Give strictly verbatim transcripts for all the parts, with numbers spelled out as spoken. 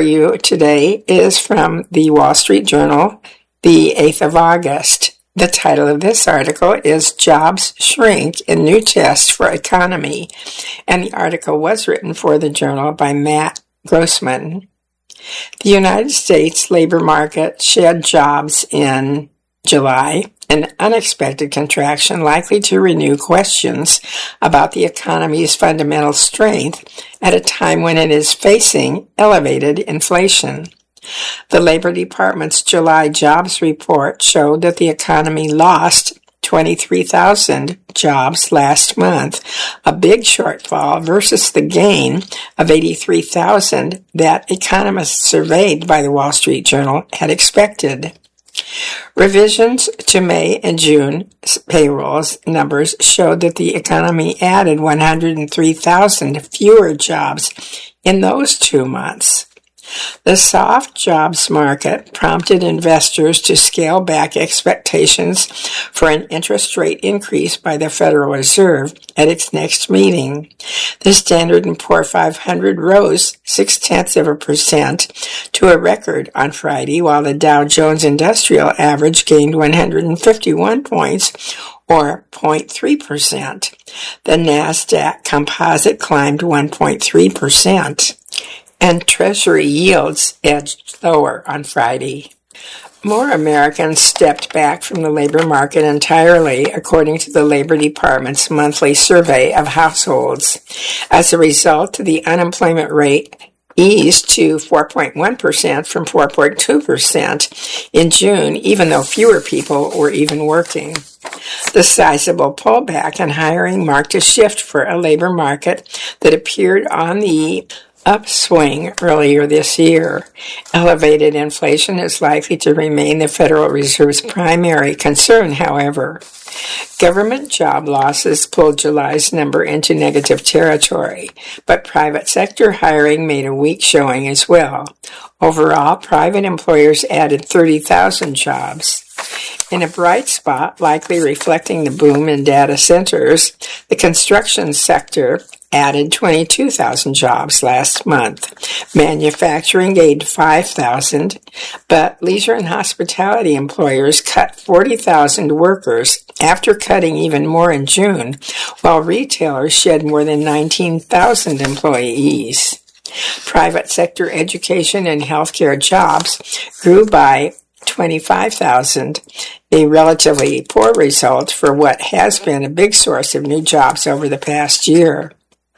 you today is from the Wall Street Journal, the eighth of August. The title of this article is Jobs Shrink in New Test for Economy, and the article was written for the Journal by Matt Grossman. The United States labor market shed jobs in July, an unexpected contraction likely to renew questions about the economy's fundamental strength at a time when it is facing elevated inflation. The Labor Department's July jobs report showed that the economy lost twenty-three thousand jobs last month, a big shortfall versus the gain of eighty-three thousand that economists surveyed by the Wall Street Journal had expected. Revisions to May and June payrolls numbers showed that the economy added one hundred three thousand fewer jobs in those two months. The soft jobs market prompted investors to scale back expectations for an interest rate increase by the Federal Reserve at its next meeting. The Standard and Poor's five hundred rose six-tenths of a percent to a record on Friday, while the Dow Jones Industrial Average gained one hundred fifty-one points, or zero point three percent. The NASDAQ Composite climbed one point three percent. And Treasury yields edged lower on Friday. More Americans stepped back from the labor market entirely, according to the Labor Department's monthly survey of households. As a result, the unemployment rate eased to four point one percent from four point two percent in June, even though fewer people were even working. The sizable pullback in hiring marked a shift for a labor market that appeared on the upswing earlier this year. Elevated inflation is likely to remain the Federal Reserve's primary concern, however. Government job losses pulled July's number into negative territory, but private sector hiring made a weak showing as well. Overall, private employers added thirty thousand jobs. In a bright spot, likely reflecting the boom in data centers, the construction sector added twenty-two thousand jobs last month. Manufacturing gained five thousand, but leisure and hospitality employers cut forty thousand workers after cutting even more in June, while retailers shed more than nineteen thousand employees. Private sector education and healthcare jobs grew by twenty-five thousand, a relatively poor result for what has been a big source of new jobs over the past year.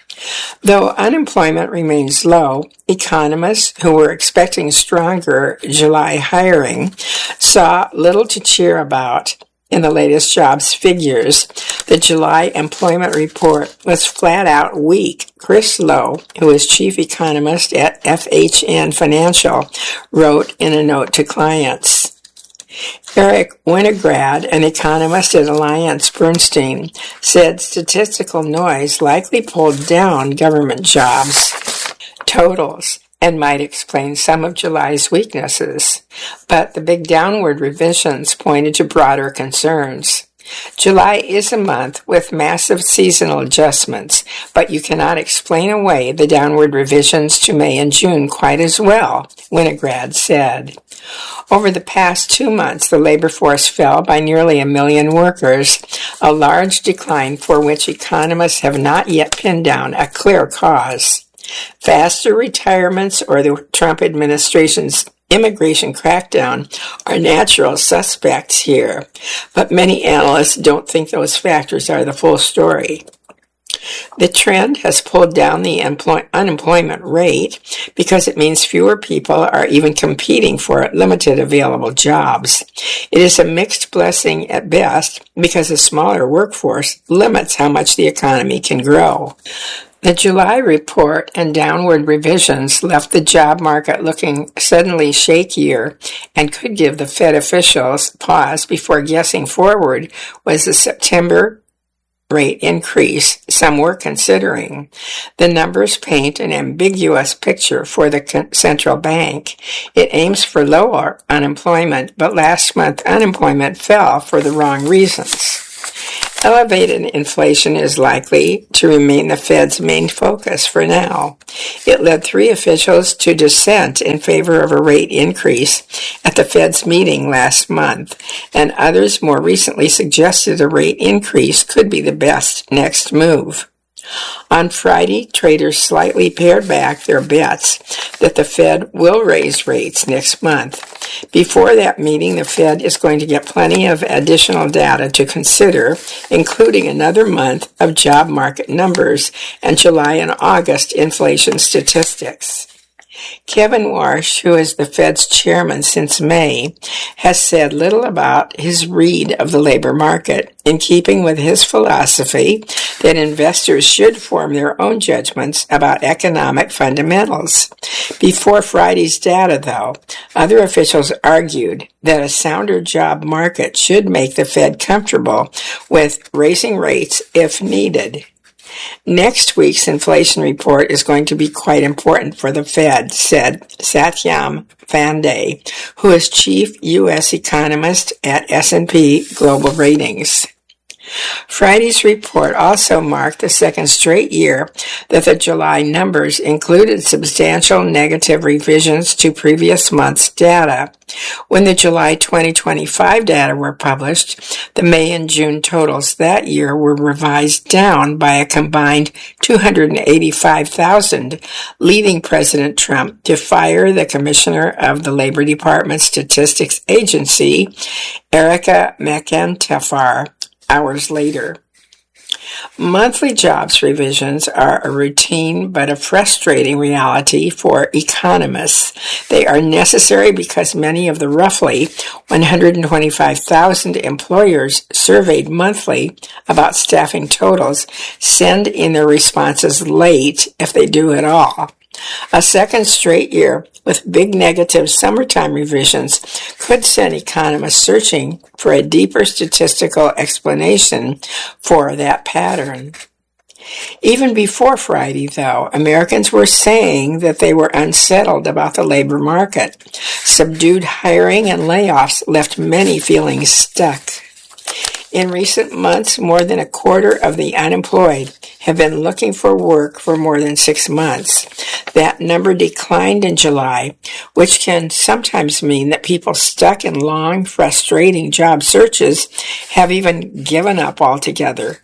Though unemployment remains low, economists who were expecting stronger July hiring saw little to cheer about in the latest jobs figures. The July employment report was flat out weak. Chris Lowe, who is chief economist at F H N Financial, wrote in a note to clients. Eric Winograd, an economist at AllianceBernstein, said statistical noise likely pulled down government jobs totals and might explain some of July's weaknesses, but the big downward revisions pointed to broader concerns. July is a month with massive seasonal adjustments, but you cannot explain away the downward revisions to May and June quite as well, Winograd said. Over the past two months, the labor force fell by nearly a million workers, a large decline for which economists have not yet pinned down a clear cause. Faster retirements or the Trump administration's immigration crackdown are natural suspects here, but many analysts don't think those factors are the full story. The trend has pulled down the employ- unemployment rate because it means fewer people are even competing for limited available jobs. It is a mixed blessing at best because a smaller workforce limits how much the economy can grow. The July report and downward revisions left the job market looking suddenly shakier and could give the Fed officials pause before guessing forward was the September rate increase some were considering. The numbers paint an ambiguous picture for the central bank. It aims for lower unemployment, but last month unemployment fell for the wrong reasons. Elevated inflation is likely to remain the Fed's main focus for now. It led three officials to dissent in favor of a rate increase at the Fed's meeting last month, and others more recently suggested a rate increase could be the best next move. On Friday, traders slightly pared back their bets that the Fed will raise rates next month. Before that meeting, the Fed is going to get plenty of additional data to consider, including another month of job market numbers and July and August inflation statistics. Kevin Warsh, who is the Fed's chairman since May, has said little about his read of the labor market, in keeping with his philosophy that investors should form their own judgments about economic fundamentals. Before Friday's data, though, other officials argued that a sounder job market should make the Fed comfortable with raising rates if needed. Next week's inflation report is going to be quite important for the Fed, said Satyam Pande, who is chief U S economist at S and P Global Ratings. Friday's report also marked the second straight year that the July numbers included substantial negative revisions to previous month's data. When the July twenty twenty-five data were published, the May and June totals that year were revised down by a combined two hundred eighty-five thousand, leading President Trump to fire the commissioner of the Labor Department Statistics Agency, Erica McEntefar, hours later. Monthly jobs revisions are a routine but a frustrating reality for economists. They are necessary because many of the roughly one hundred twenty-five thousand employers surveyed monthly about staffing totals send in their responses late, if they do at all. A second straight year with big negative summertime revisions could send economists searching for a deeper statistical explanation for that pattern. Even before Friday, though, Americans were saying that they were unsettled about the labor market. Subdued hiring and layoffs left many feeling stuck. In recent months, more than a quarter of the unemployed have been looking for work for more than six months. That number declined in July, which can sometimes mean that people stuck in long, frustrating job searches have even given up altogether.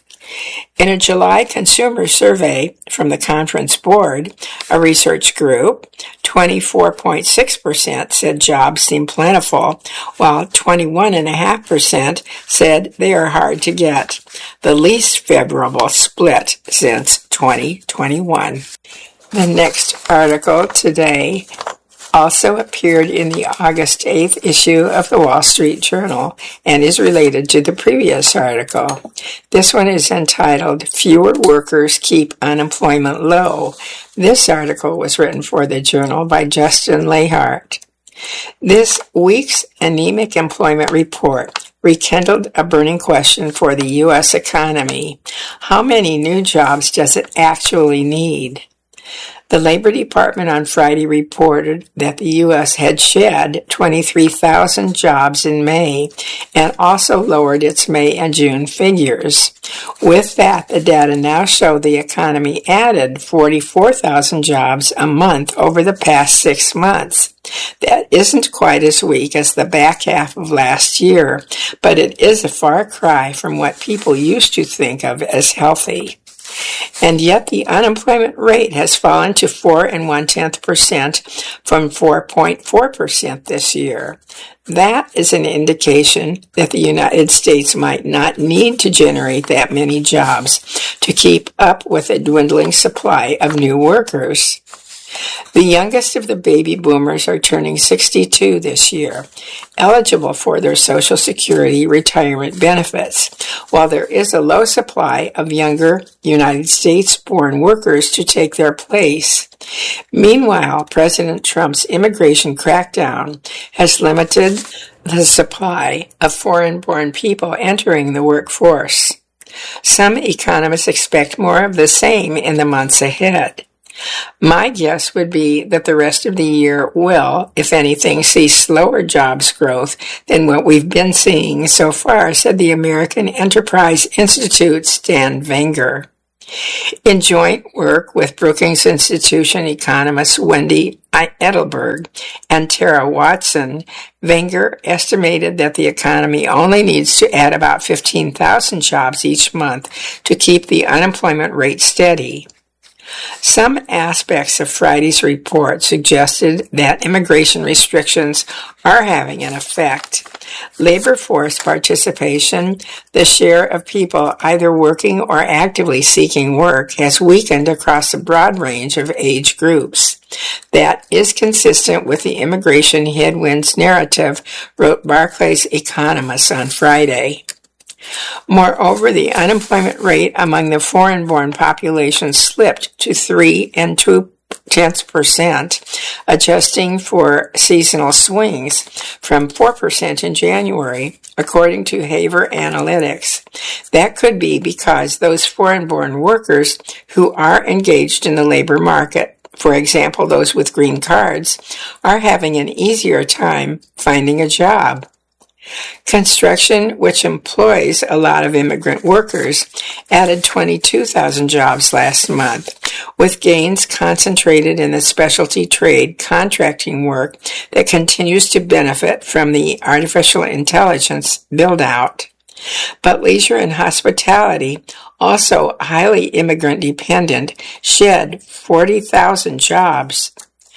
In a July consumer survey from the Conference Board, a research group, twenty-four point six percent said jobs seem plentiful, while twenty-one point five percent said they are hard to get, the least favorable split since twenty twenty-one. The next article today also appeared in the August eighth issue of the Wall Street Journal and is related to the previous article. This one is entitled, Fewer Workers Keep Unemployment Low. This article was written for the Journal by Justin Lahart. This week's anemic employment report rekindled a burning question for the U S economy. How many new jobs does it actually need? The Labor Department on Friday reported that the U S had shed twenty-three thousand jobs in May and also lowered its May and June figures. With that, the data now show the economy added forty-four thousand jobs a month over the past six months. That isn't quite as weak as the back half of last year, but it is a far cry from what people used to think of as healthy. And yet the unemployment rate has fallen to four and one-tenth percent from four point four percent this year. That is an indication that the United States might not need to generate that many jobs to keep up with a dwindling supply of new workers. The youngest of the baby boomers are turning sixty-two this year, eligible for their Social Security retirement benefits, while there is a low supply of younger United States-born workers to take their place. Meanwhile, President Trump's immigration crackdown has limited the supply of foreign-born people entering the workforce. Some economists expect more of the same in the months ahead. My guess would be that the rest of the year will, if anything, see slower jobs growth than what we've been seeing so far, said the American Enterprise Institute's Stan Wenger. In joint work with Brookings Institution economists Wendy Edelberg and Tara Watson, Wenger estimated that the economy only needs to add about fifteen thousand jobs each month to keep the unemployment rate steady. Some aspects of Friday's report suggested that immigration restrictions are having an effect. Labor force participation, the share of people either working or actively seeking work, has weakened across a broad range of age groups. That is consistent with the immigration headwinds narrative, wrote Barclays economists on Friday. Moreover, the unemployment rate among the foreign-born population slipped to three and two tenths percent, adjusting for seasonal swings, from four percent in January, according to Haver Analytics. That could be because those foreign-born workers who are engaged in the labor market, for example, those with green cards, are having an easier time finding a job. Construction, which employs a lot of immigrant workers, added twenty-two thousand jobs last month, with gains concentrated in the specialty trade contracting work that continues to benefit from the artificial intelligence build-out. But leisure and hospitality, also highly immigrant dependent, shed forty thousand jobs.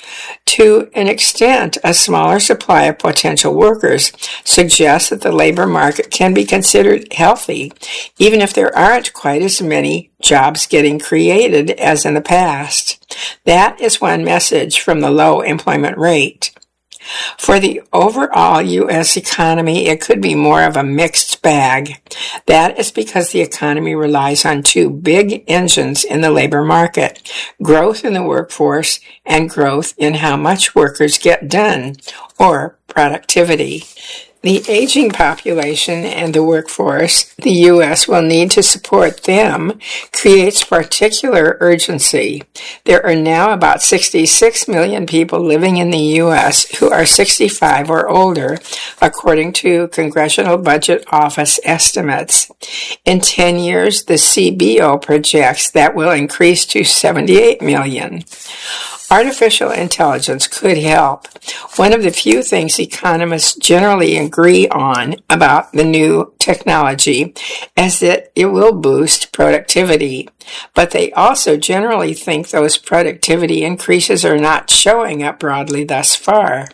To an extent, a smaller supply of potential workers suggests that the labor market can be considered healthy, even if there aren't quite as many jobs getting created as in the past. That is one message from the low employment rate. For the overall U S economy, it could be more of a mixed bag. That is because the economy relies on two big engines in the labor market: growth in the workforce and growth in how much workers get done, or productivity. The aging population and the workforce the U S will need to support them creates particular urgency. There are now about sixty-six million people living in the U S who are sixty-five or older, according to Congressional Budget Office estimates. In ten years, the C B O projects that will increase to seventy-eight million. Artificial intelligence could help. One of the few things economists generally agree on about the new technology is that it will boost productivity. But they also generally think those productivity increases are not showing up broadly thus far.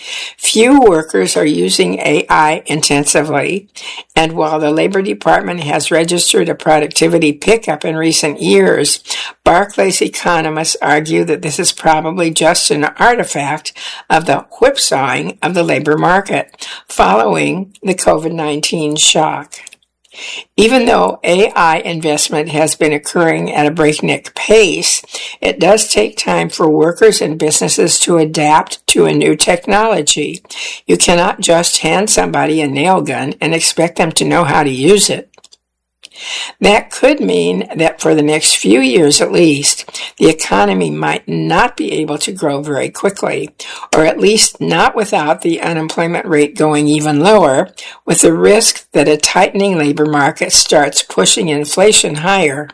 Few workers are using A I intensively, and while the Labor Department has registered a productivity pickup in recent years, Barclays economists argue that this is probably just an artifact of the whipsawing of the labor market following the COVID nineteen shock. Even though A I investment has been occurring at a breakneck pace, it does take time for workers and businesses to adapt to a new technology. You cannot just hand somebody a nail gun and expect them to know how to use it. That could mean that for the next few years at least, the economy might not be able to grow very quickly, or at least not without the unemployment rate going even lower, with the risk that a tightening labor market starts pushing inflation higher.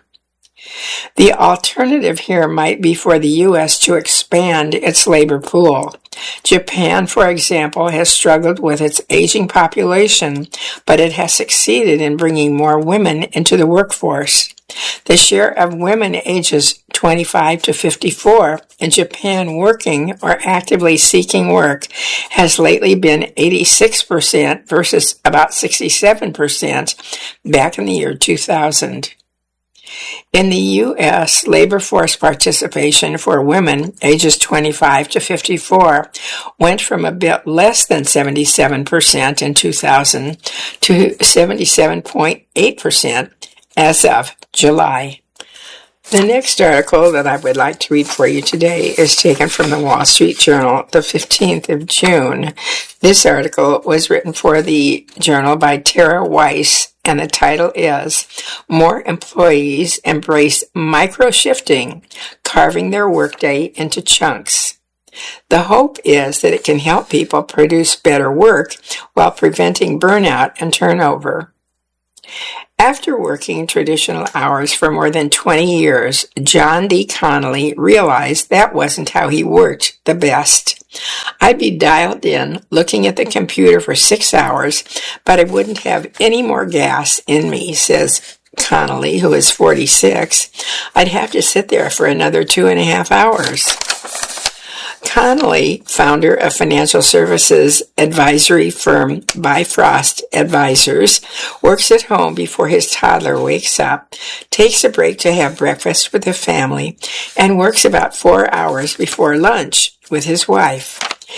The alternative here might be for the U S to expand its labor pool. Japan, for example, has struggled with its aging population, but it has succeeded in bringing more women into the workforce. The share of women ages twenty-five to fifty-four in Japan working or actively seeking work has lately been eighty-six percent versus about sixty-seven percent back in the year two thousand. In the U S, labor force participation for women ages twenty-five to fifty-four went from a bit less than seventy-seven percent in two thousand to seventy-seven point eight percent as of July. The next article that I would like to read for you today is taken from the Wall Street Journal, the fifteenth of June. This article was written for the Journal by Tara Weiss and the title is More Employees Embrace Micro-Shifting, Carving Their Workday into Chunks. The hope is that it can help people produce better work while preventing burnout and turnover. After working traditional hours for more than twenty years, John D. Connolly realized that wasn't how he worked the best. I'd be dialed in, looking at the computer for six hours, but I wouldn't have any more gas in me, says Connolly, who is forty-six. I'd have to sit there for another two and a half hours. Connolly, founder of financial services advisory firm Bifrost Advisors, works at home before his toddler wakes up, takes a break to have breakfast with the family, and works about four hours before lunch with his wife.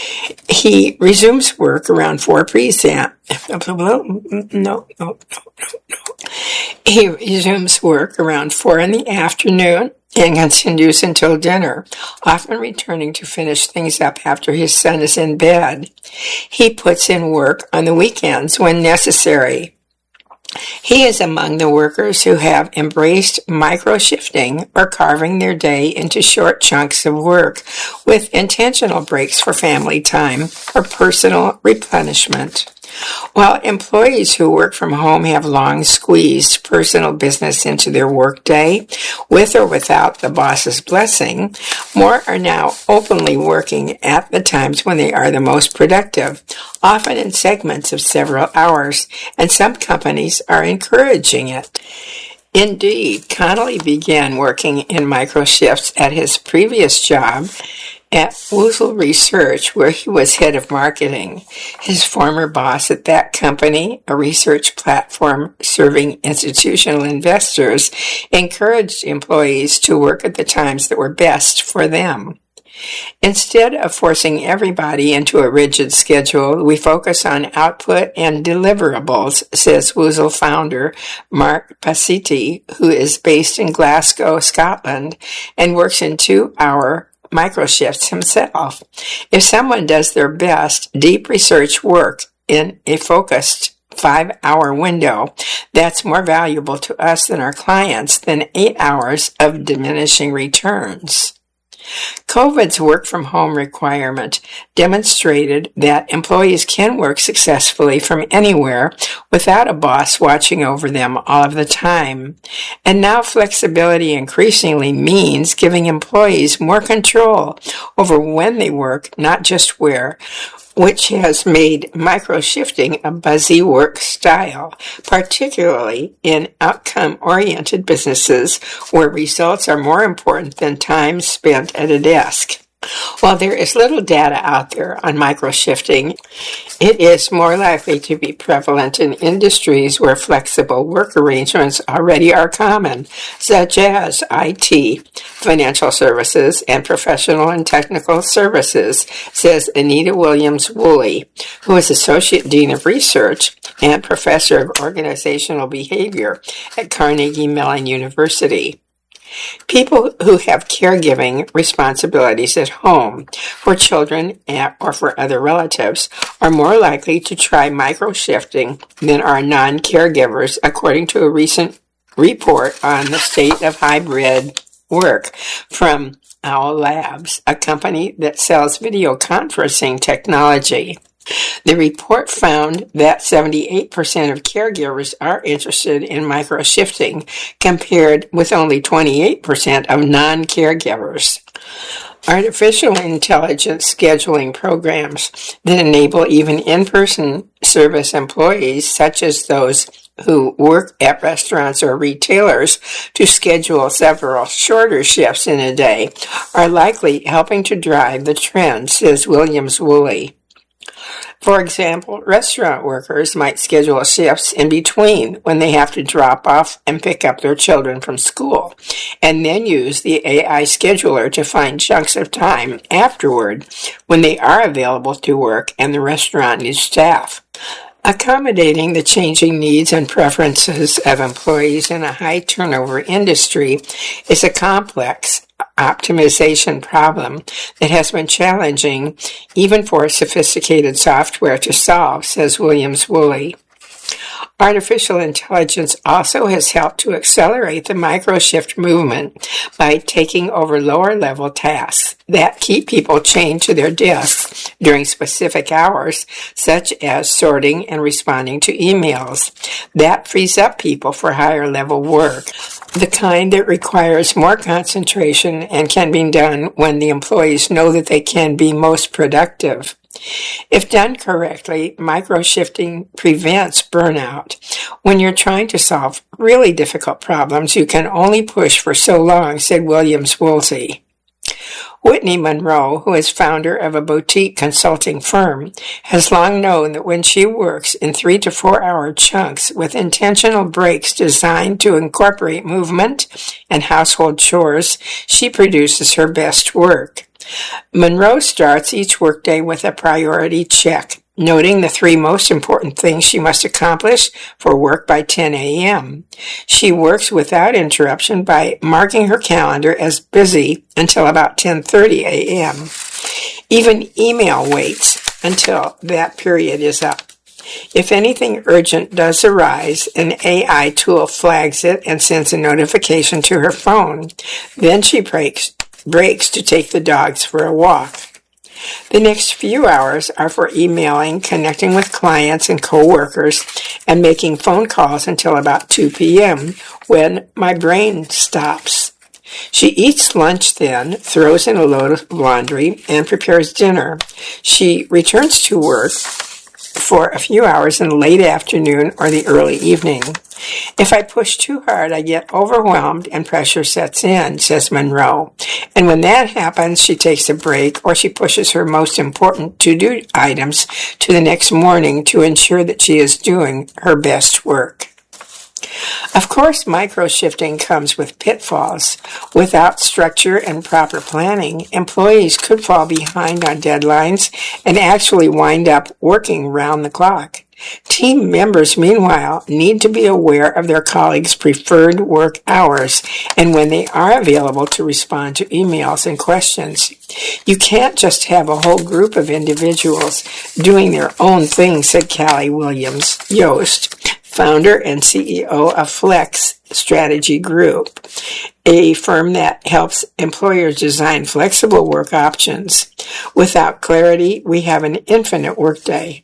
He resumes work around four p.m. No, no, no, no, no. He resumes work around four in the afternoon and continues until dinner, often returning to finish things up after his son is in bed. He puts in work on the weekends when necessary. He is among the workers who have embraced micro-shifting or carving their day into short chunks of work with intentional breaks for family time or personal replenishment. While employees who work from home have long squeezed personal business into their workday, with or without the boss's blessing, more are now openly working at the times when they are the most productive, often in segments of several hours, and some companies are encouraging it. Indeed, Connolly began working in micro shifts at his previous job at Woozle Research, where he was head of marketing. His former boss at that company, a research platform serving institutional investors, encouraged employees to work at the times that were best for them. Instead of forcing everybody into a rigid schedule, we focus on output and deliverables, says Woozle founder Mark Pasiti, who is based in Glasgow, Scotland, and works in two-hour microshifts himself. If someone does their best deep research work in a focused five-hour window, that's more valuable to us than our clients than eight hours of diminishing returns. COVID's work-from-home requirement demonstrated that employees can work successfully from anywhere without a boss watching over them all of the time. And now flexibility increasingly means giving employees more control over when they work, not just where, which has made micro-shifting a buzzy work style, particularly in outcome-oriented businesses where results are more important than time spent at a desk. While there is little data out there on micro-shifting, it is more likely to be prevalent in industries where flexible work arrangements already are common, such as I T, financial services, and professional and technical services, says Anita Williams-Woolley, who is Associate Dean of Research and Professor of Organizational Behavior at Carnegie Mellon University. People who have caregiving responsibilities at home for children or for other relatives are more likely to try micro-shifting than are non-caregivers, according to a recent report on the state of hybrid work from Owl Labs, a company that sells video conferencing technology. The report found that seventy-eight percent of caregivers are interested in micro-shifting, compared with only twenty-eight percent of non-caregivers. Artificial intelligence scheduling programs that enable even in-person service employees, such as those who work at restaurants or retailers, to schedule several shorter shifts in a day, are likely helping to drive the trend, says Williams-Woolley. For example, restaurant workers might schedule shifts in between when they have to drop off and pick up their children from school, and then use the A I scheduler to find chunks of time afterward when they are available to work and the restaurant needs staff. Accommodating the changing needs and preferences of employees in a high-turnover industry is a complex optimization problem that has been challenging even for sophisticated software to solve, says Williams-Woolley. Artificial intelligence also has helped to accelerate the microshift movement by taking over lower-level tasks that keep people chained to their desks during specific hours, such as sorting and responding to emails. That frees up people for higher-level work, the kind that requires more concentration and can be done when the employees know that they can be most productive. If done correctly, microshifting prevents burnout. When you're trying to solve really difficult problems, you can only push for so long, said Williams Woolsey. Whitney Monroe, who is founder of a boutique consulting firm, has long known that when she works in three to four hour chunks with intentional breaks designed to incorporate movement and household chores, she produces her best work. Monroe starts each workday with a priority check, noting the three most important things she must accomplish for work by ten a.m. She works without interruption by marking her calendar as busy until about ten thirty a.m. Even email waits until that period is up. If anything urgent does arise, an A I tool flags it and sends a notification to her phone. Then she breaks breaks to take the dogs for a walk. The next few hours are for emailing, connecting with clients and coworkers, and making phone calls until about two p.m. when my brain stops. She eats lunch then, throws in a load of laundry, and prepares dinner. She returns to work for a few hours in the late afternoon or the early evening. If I push too hard, I get overwhelmed and pressure sets in, says Monroe. And when that happens, she takes a break or she pushes her most important to-do items to the next morning to ensure that she is doing her best work. Of course, microshifting comes with pitfalls. Without structure and proper planning, employees could fall behind on deadlines and actually wind up working round the clock. Team members, meanwhile, need to be aware of their colleagues' preferred work hours and when they are available to respond to emails and questions. You can't just have a whole group of individuals doing their own thing, said Callie Williams Yost, founder and C E O of Flex Strategy Group, a firm that helps employers design flexible work options. Without clarity, we have an infinite workday.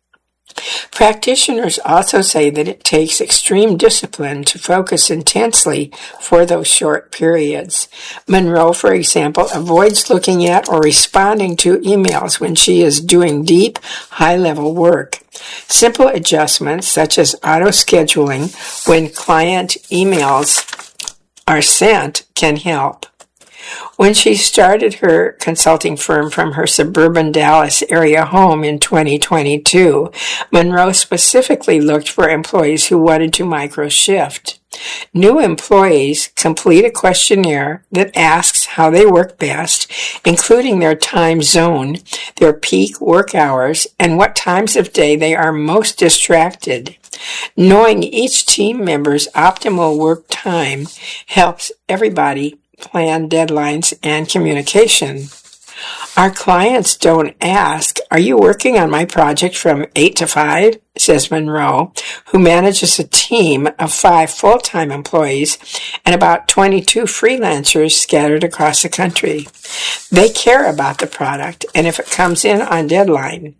Practitioners also say that it takes extreme discipline to focus intensely for those short periods. Monroe, for example, avoids looking at or responding to emails when she is doing deep, high-level work. Simple adjustments, such as auto-scheduling when client emails are sent, can help. When she started her consulting firm from her suburban Dallas area home in twenty twenty-two, Monroe specifically looked for employees who wanted to microshift. New employees complete a questionnaire that asks how they work best, including their time zone, their peak work hours, and what times of day they are most distracted. Knowing each team member's optimal work time helps everybody plan deadlines and communication. Our clients don't ask, "Are you working on my project from eight to five?" says Monroe, who manages a team of five full-time employees and about twenty-two freelancers scattered across the country. They care about the product and if it comes in on deadline.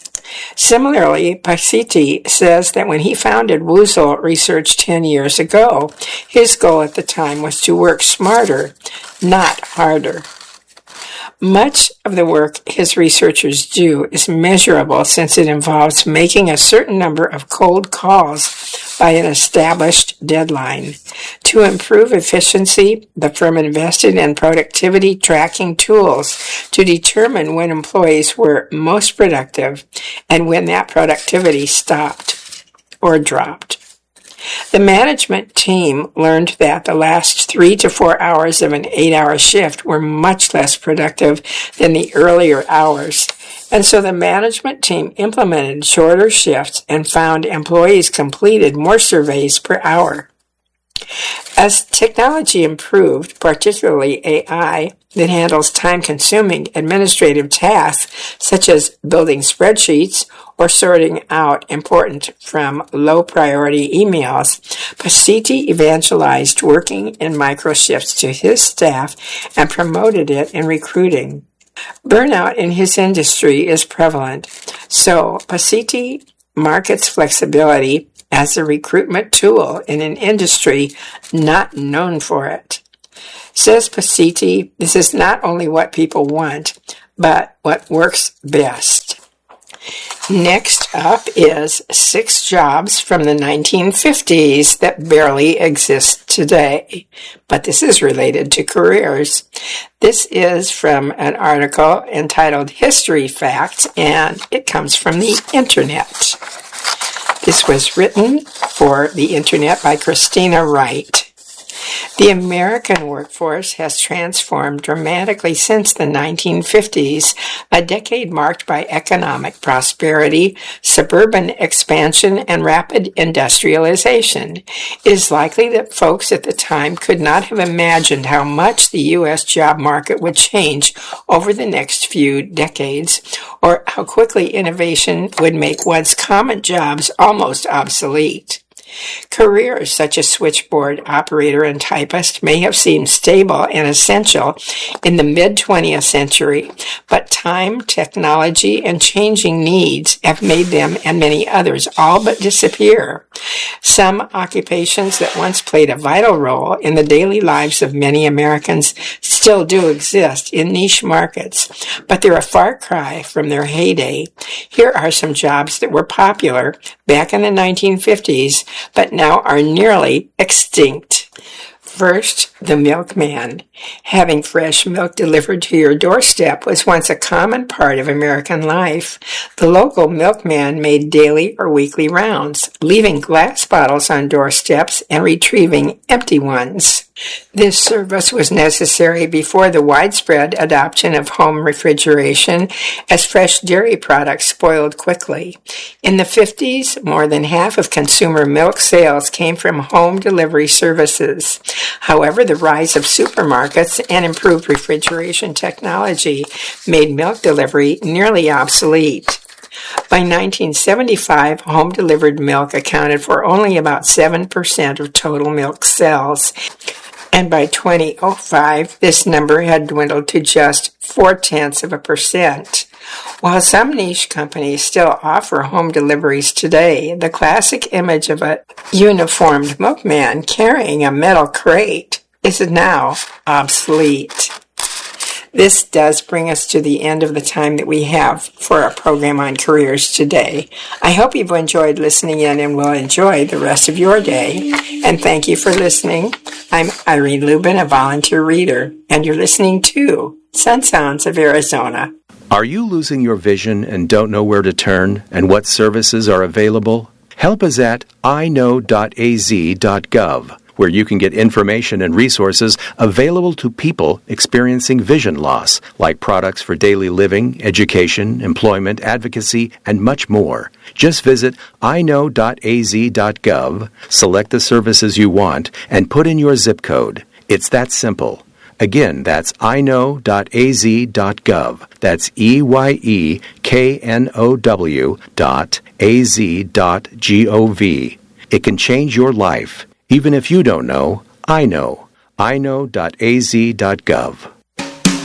Similarly, Pasiti says that when he founded Woozle Research ten years ago, his goal at the time was to work smarter, not harder. Much of the work his researchers do is measurable since it involves making a certain number of cold calls by an established deadline. To improve efficiency, the firm invested in productivity tracking tools to determine when employees were most productive and when that productivity stopped or dropped. The management team learned that the last three to four hours of an eight-hour shift were much less productive than the earlier hours, and so the management team implemented shorter shifts and found employees completed more surveys per hour. As technology improved, particularly A I, that handles time-consuming administrative tasks such as building spreadsheets or sorting out important from low-priority emails, Pasiti evangelized working in microshifts to his staff and promoted it in recruiting. Burnout in his industry is prevalent, so Pasiti markets flexibility as a recruitment tool in an industry not known for it. Says Pasiti, this is not only what people want, but what works best. Next up is six jobs from the nineteen fifties that barely exist today, but this is related to careers. This is from an article entitled History Facts, and it comes from the Internet. This was written for the Internet by Christina Wright. The American workforce has transformed dramatically since the nineteen fifties, a decade marked by economic prosperity, suburban expansion, and rapid industrialization. It is likely that folks at the time could not have imagined how much the U S job market would change over the next few decades, or how quickly innovation would make once common jobs almost obsolete. Careers such as switchboard operator and typist may have seemed stable and essential in the mid-twentieth century, but time, technology, and changing needs have made them and many others all but disappear. Some occupations that once played a vital role in the daily lives of many Americans still do exist in niche markets, but they're a far cry from their heyday. Here are some jobs that were popular back in the nineteen fifties, but now are nearly extinct. First, the milkman. Having fresh milk delivered to your doorstep was once a common part of American life. The local milkman made daily or weekly rounds, leaving glass bottles on doorsteps and retrieving empty ones. This service was necessary before the widespread adoption of home refrigeration, as fresh dairy products spoiled quickly. In the fifties, more than half of consumer milk sales came from home delivery services. However, the rise of supermarkets and improved refrigeration technology made milk delivery nearly obsolete. By nineteen seventy-five, home-delivered milk accounted for only about seven percent of total milk sales, and by twenty oh five, this number had dwindled to just four-tenths of a percent. While some niche companies still offer home deliveries today, the classic image of a uniformed milkman carrying a metal crate is now obsolete. This does bring us to the end of the time that we have for our program on careers today. I hope you've enjoyed listening in and will enjoy the rest of your day. And thank you for listening. I'm Irene Lubin, a volunteer reader, and you're listening to Sun Sounds of Arizona. Are you losing your vision and don't know where to turn and what services are available? Help is at i know dot a z dot gov, where you can get information and resources available to people experiencing vision loss, like products for daily living, education, employment, advocacy, and much more. Just visit i know dot a z dot gov, select the services you want, and put in your zip code. It's that simple. Again, that's i know dot a z dot gov. That's E Y E K N O W dot A Z dot G O V. It can change your life. Even if you don't know, I know. i know dot a z dot gov.